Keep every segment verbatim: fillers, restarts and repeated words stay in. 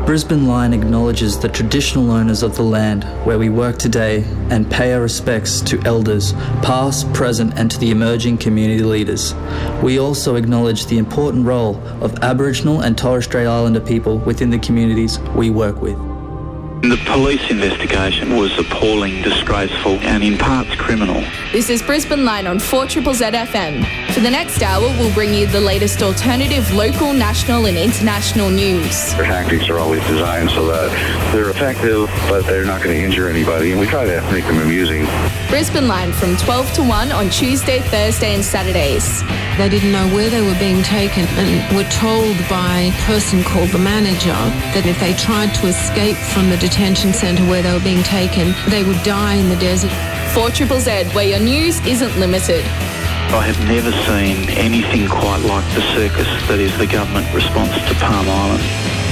Brisbane Line acknowledges the traditional owners of the land where we work today and pay our respects to elders, past, present and to the emerging community leaders. We also acknowledge the important role of Aboriginal and Torres Strait Islander people within the communities we work with. The police investigation was appalling, disgraceful and in parts criminal. This is Brisbane Line on four Z Z Z F M. For the next hour, we'll bring you the latest alternative, local, national and international news. Their tactics are always designed so that they're effective, but they're not going to injure anybody, and we try to make them amusing. Brisbane Line from twelve to one on Tuesday, Thursday and Saturdays. They didn't know where they were being taken and were told by a person called the manager that if they tried to escape from the detention centre where they were being taken, they would die in the desert. four Z Z Z, where your news isn't limited. I have never seen anything quite like the circus that is the government response to Palm Island.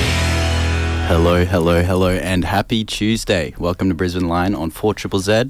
Hello, hello, hello, and happy Tuesday. Welcome to Brisbane Line on four Z Z Z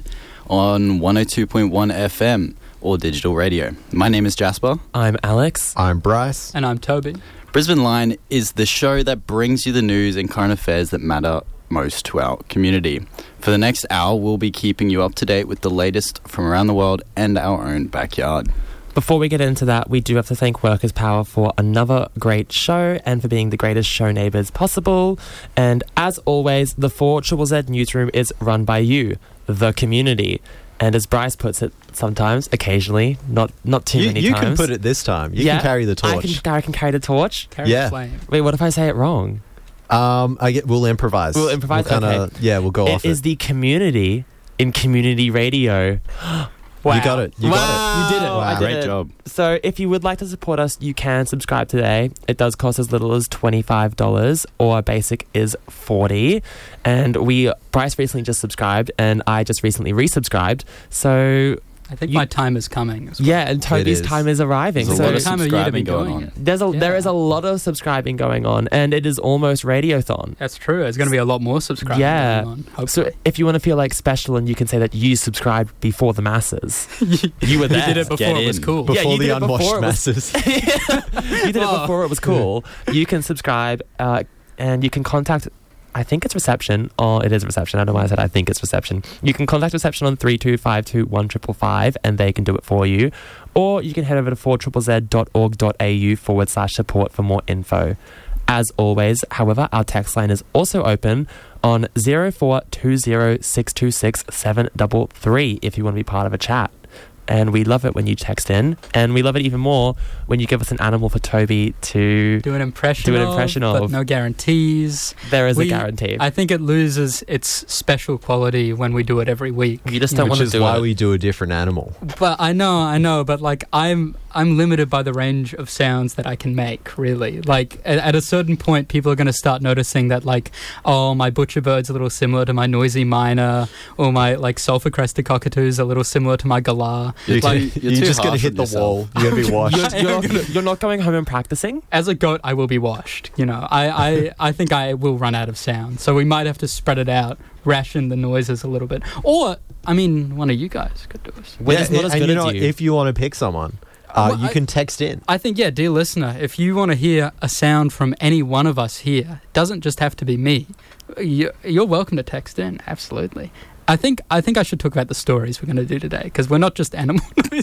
on one oh two point one F M or digital radio. My name is Jasper. I'm Alex. I'm Bryce. And I'm Toby. Brisbane Line is the show that brings you the news and current affairs that matter most to our community. For the next hour, we'll be keeping you up to date with the latest from around the world and our own backyard. Before we get into that, we do have to thank Workers Power for another great show and for being the greatest show neighbours possible. And as always, the four Z Z Z newsroom is run by you, the community. And as Bryce puts it sometimes, occasionally, not not too you, many you times. You can put it this time. You yeah, can carry the torch. I can, I can carry the torch? Carry yeah. the flame. Wait, what if I say it wrong? Um, I get. We'll improvise. We'll improvise. We'll kinda, okay. Yeah, we'll go it off it. It is the community in community radio. Wow. You got it. You wow. got it. You did it. Wow. I did Great it. job. So if you would like to support us, you can subscribe today. It does cost as little as twenty-five dollars, or basic is forty dollars. And we, Bryce recently just subscribed, and I just recently resubscribed. So I think you, my time is coming as well. Yeah, and Toby's time is arriving. There's so a lot of time subscribing of going doing on. it. There's a yeah. there is a lot of subscribing going on, and it is almost radiothon. That's true. There's going to be a lot more subscribing yeah. going on. Hopefully. So if you want to feel like special, and you can say that you subscribed before the masses, you were there. You did it before Get it was in. cool. Before yeah, you the did it unwashed before masses. Was, you did it Oh. before it was cool. You can subscribe, uh, and you can contact. I think it's reception. Oh, it is reception. I don't know why I said I think it's reception. You can contact reception on three two five two one five five five and they can do it for you. Or you can head over to four Z Z Z dot org dot A U forward slash support for more info. As always, however, our text line is also open on zero four two zero six two six seven three three if you want to be part of a chat. And we love it when you text in. And we love it even more when you give us an animal for Toby to do an impression do an of, impression but of. no guarantees. There is we, a guarantee. I think it loses its special quality when we do it every week. You just don't Which want to is do why it. we do a different animal. But I know, I know, but like I'm I'm limited by the range of sounds that I can make, really. Like at, at a certain point people are going to start noticing that like, oh, my butcher bird's a little similar to my noisy myna, or my like sulphur crested cockatoo's a little similar to my galah. You're, Like, you're too just going to harsh hit on the yourself. wall. You're going to be washed. You're, you're, not, you're not going home and practicing? as a goat, I will be washed. You know, I, I, I think I will run out of sound. So we might have to spread it out, ration the noises a little bit. Or, I mean, one of you guys could do it. We're just not as and good you as know, you. if you want to pick someone, uh, Well, you I- can text in. I think, yeah, dear listener, if you want to hear a sound from any one of us here, it doesn't just have to be me. You- You're welcome to text in, absolutely. I think I think I should talk about the stories we're going to do today, because we're not just animal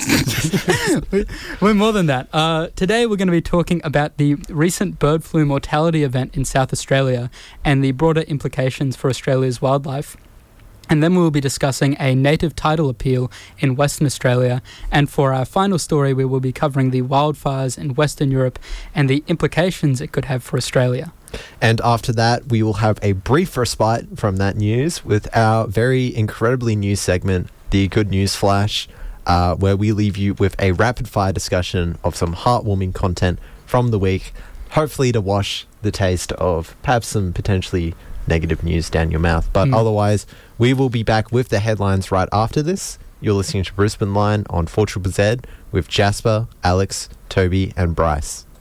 noises. We- we're more than that. Uh, today we're going to be talking about the recent bird flu mortality event in South Australia and the broader implications for Australia's wildlife. And then we will be discussing a native title appeal in Western Australia. And for our final story, we will be covering the wildfires in Western Europe and the implications it could have for Australia. And after that, we will have a brief respite from that news with our very incredibly new segment, the Good News Flash, uh, where we leave you with a rapid-fire discussion of some heartwarming content from the week, hopefully to wash the taste of perhaps some potentially negative news down your mouth. But Mm. otherwise, we will be back with the headlines right after this. You're listening to Brisbane Line on four Z Z Z with Jasper, Alex, Toby and Bryce.